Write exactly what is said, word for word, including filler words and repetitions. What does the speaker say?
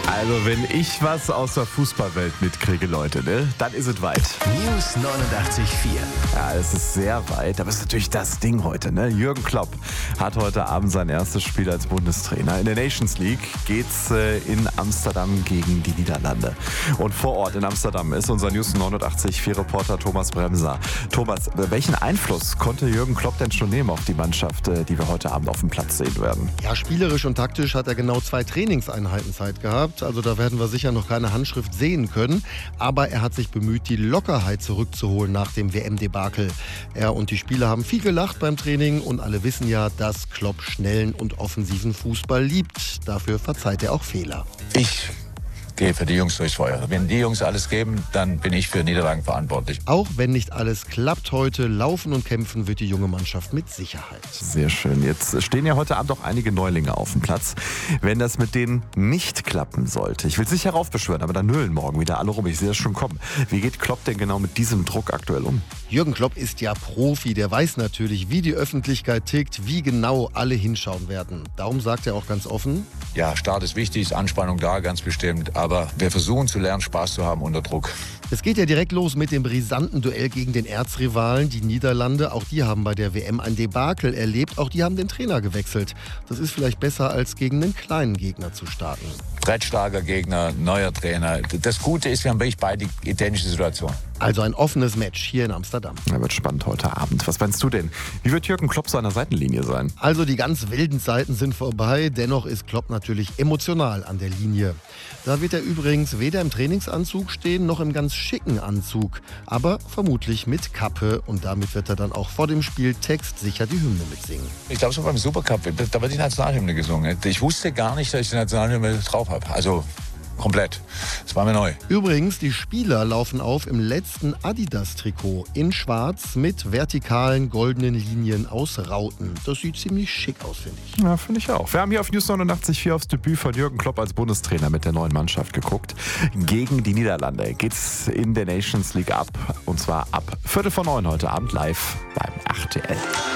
Also wenn ich was aus der Fußballwelt mitkriege, Leute, ne, dann ist es weit. News neunundachtzig Komma vier. Ja, es ist sehr weit, aber es ist natürlich das Ding heute, ne? Jürgen Klopp hat heute Abend sein erstes Spiel als Bundestrainer. In der Nations League geht's äh, in Amsterdam gegen die Niederlande. Und vor Ort in Amsterdam ist unser News neunundachtzig Komma vier Reporter Thomas Bremser. Thomas, welchen Einfluss konnte Jürgen Klopp denn schon nehmen auf die Mannschaft, äh, die wir heute Abend auf dem Platz sehen werden? Ja, spielerisch und taktisch hat er genau zwei Trainingseinheiten Zeit gehabt. Also da werden wir sicher noch keine Handschrift sehen können. Aber er hat sich bemüht, die Lockerheit zurückzuholen nach dem W M-Debakel. Er und die Spieler haben viel gelacht beim Training und alle wissen ja, dass Klopp schnellen und offensiven Fußball liebt. Dafür verzeiht er auch Fehler. Ich gehe für die Jungs durchs Feuer. Wenn die Jungs alles geben, dann bin ich für Niederlagen verantwortlich. Auch wenn nicht alles klappt heute, laufen und kämpfen wird die junge Mannschaft mit Sicherheit. Sehr schön. Jetzt stehen ja heute Abend auch einige Neulinge auf dem Platz. Wenn das mit denen nicht klappen sollte, ich will es nicht heraufbeschwören, aber dann nüllen morgen wieder alle rum. Ich sehe das schon kommen. Wie geht Klopp denn genau mit diesem Druck aktuell um? Jürgen Klopp ist ja Profi. Der weiß natürlich, wie die Öffentlichkeit tickt, wie genau alle hinschauen werden. Darum sagt er auch ganz offen: Ja, Start ist wichtig, ist Anspannung da, ganz bestimmt. Aber wir versuchen zu lernen, Spaß zu haben unter Druck. Es geht ja direkt los mit dem brisanten Duell gegen den Erzrivalen, die Niederlande. Auch die haben bei der W M ein Debakel erlebt. Auch die haben den Trainer gewechselt. Das ist vielleicht besser, als gegen einen kleinen Gegner zu starten. Brettstarker Gegner, neuer Trainer. Das Gute ist, wir haben wirklich beide identische Situationen. Also ein offenes Match hier in Amsterdam. Ja, wird spannend heute Abend. Was meinst du denn? Wie wird Jürgen Klopp so an der Seitenlinie sein? Also die ganz wilden Zeiten sind vorbei. Dennoch ist Klopp natürlich emotional an der Linie. Da wird er übrigens weder im Trainingsanzug stehen, noch im ganz schicken Anzug. Aber vermutlich mit Kappe. Und damit wird er dann auch vor dem Spiel textsicher die Hymne mitsingen. Ich glaube, so beim Supercup, da wird die Nationalhymne gesungen. Ich wusste gar nicht, dass ich die Nationalhymne drauf habe. Also komplett. Das war mir neu. Übrigens, die Spieler laufen auf im letzten Adidas-Trikot in schwarz mit vertikalen goldenen Linien aus Rauten. Das sieht ziemlich schick aus, finde ich. Ja, finde ich auch. Wir haben hier auf News neunundachtzig Komma vier aufs Debüt von Jürgen Klopp als Bundestrainer mit der neuen Mannschaft geguckt. Gegen die Niederlande geht's in der Nations League ab. Und zwar ab Viertel vor neun heute Abend live beim R T L.